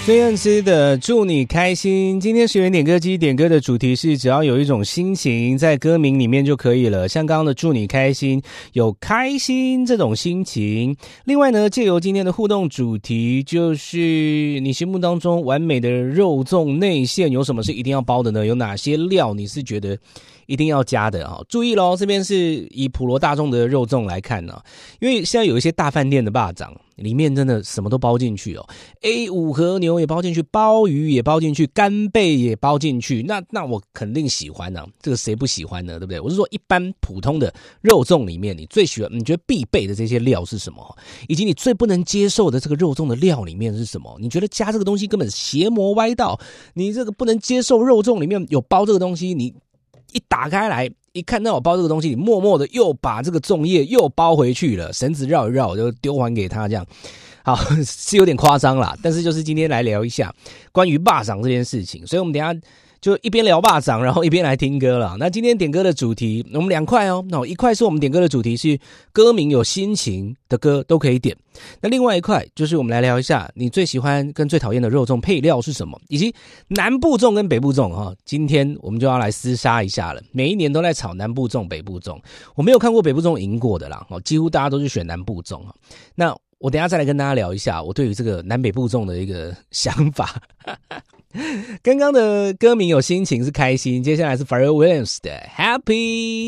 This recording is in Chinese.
孙燕姿的祝你开心。今天10元点歌机点歌的主题是只要有一种心情在歌名里面就可以了，像刚刚的祝你开心，有开心这种心情。另外呢，借由今天的互动主题，就是你心目当中完美的肉粽内馅有什么是一定要包的呢？有哪些料你是觉得一定要加的啊？注意咯，这边是以普罗大众的肉粽来看呢，因为现在有一些大饭店的肉粽里面真的什么都包进去哦，5和牛也包进去，鲍鱼也包进去，干贝也包进去，那我肯定喜欢啊，这个谁不喜欢呢？对不对？我是说一般普通的肉粽里面，你最喜欢，你觉得必备的这些料是什么？以及你最不能接受的这个肉粽的料里面是什么？你觉得加这个东西根本邪魔歪道，你这个不能接受肉粽里面有包这个东西，你一打开来一看到我包这个东西，你默默的又把这个粽叶又包回去了，绳子绕一绕就丢还给他，这样好是有点夸张啦，但是就是今天来聊一下关于肉粽这件事情，所以我们等一下就一边聊肉粽，然后一边来听歌了。那今天点歌的主题我们2块哦，那一块是我们点歌的主题是歌名有心情的歌都可以点，那另外一块就是我们来聊一下你最喜欢跟最讨厌的肉粽配料是什么，以及南部粽跟北部粽哈。今天我们就要来厮杀一下了，每一年都在炒南部粽北部粽，我没有看过北部粽赢过的啦，几乎大家都是选南部粽。那我等一下再来跟大家聊一下我对于这个南北部粽的一个想法。刚刚的歌名有心情是开心，接下来是 Pharrell Williams 的 Happy。